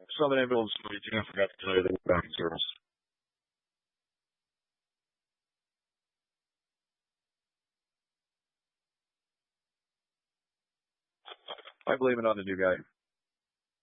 Southern Ambulance 22, I forgot to tell you they were back in service. I blame it on the new guy.